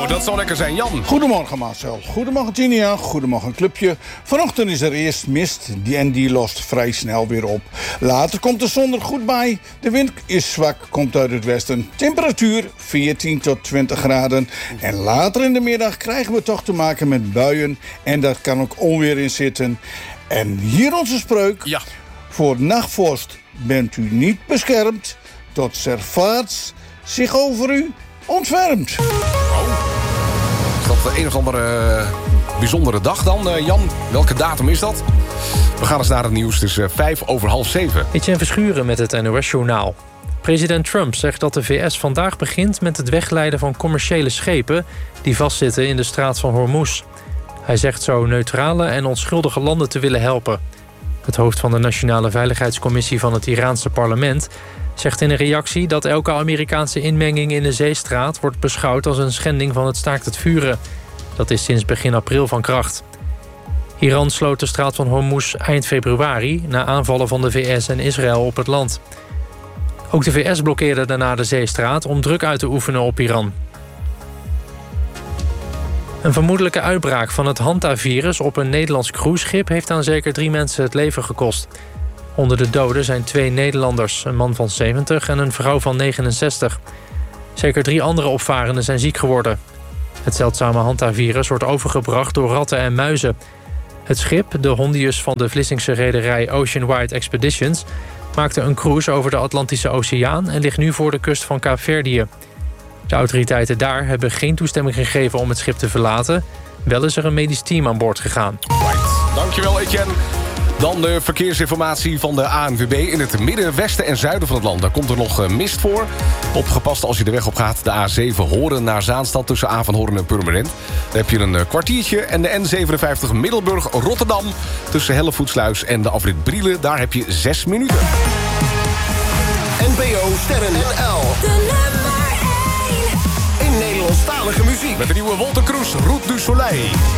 dat zal lekker zijn. Jan. Goedemorgen Marcel, goedemorgen Tinia, goedemorgen clubje. Vanochtend is er eerst mist en die lost vrij snel weer op. Later komt de zon er goed bij. De wind is zwak, komt uit het westen. Temperatuur 14 tot 20 graden. En later in de middag krijgen we toch te maken met buien. En daar kan ook onweer in zitten. En hier onze spreuk. Ja. Voor nachtvorst bent u niet beschermd. Tot servaats zich over u ontfermt. Is dat een of andere bijzondere dag dan, Jan? Welke datum is dat? We gaan eens naar het nieuws. Het is 7:05. Etienne Verschuren met het NOS-journaal. President Trump zegt dat de VS vandaag begint met het wegleiden van commerciële schepen die vastzitten in de straat van Hormuz. Hij zegt zo neutrale en onschuldige landen te willen helpen. Het hoofd van de Nationale Veiligheidscommissie van het Iraanse parlement zegt in een reactie dat elke Amerikaanse inmenging in de zeestraat wordt beschouwd als een schending van het staakt het vuren. Dat is sinds begin april van kracht. Iran sloot de straat van Hormuz eind februari na aanvallen van de VS en Israël op het land. Ook de VS blokkeerde daarna de zeestraat om druk uit te oefenen op Iran. Een vermoedelijke uitbraak van het Hanta-virus op een Nederlands cruiseschip heeft aan zeker 3 mensen het leven gekost. Onder de doden zijn 2 Nederlanders, een man van 70 en een vrouw van 69. Zeker 3 andere opvarenden zijn ziek geworden. Het zeldzame Hanta-virus wordt overgebracht door ratten en muizen. Het schip, de Hondius van de Vlissingse rederij Oceanwide Expeditions, maakte een cruise over de Atlantische Oceaan en ligt nu voor de kust van Kaapverdië. De autoriteiten daar hebben geen toestemming gegeven om het schip te verlaten. Wel is er een medisch team aan boord gegaan. Right. Dankjewel, Etienne. Dan de verkeersinformatie van de ANWB. In het midden, westen en zuiden van het land. Daar komt er nog mist voor. Opgepast als je de weg op gaat. De A7 Horen naar Zaanstad tussen Avanhoorn en Purmerend. Daar heb je een kwartiertje. En de N57 Middelburg-Rotterdam tussen Hellevoetsluis en de afrit Brielen. Daar heb je 6 minuten. NPO Sterren NL. De nummer 1. In Nederlandstalige muziek. Met de nieuwe Wolter Kroes, Route du Soleil.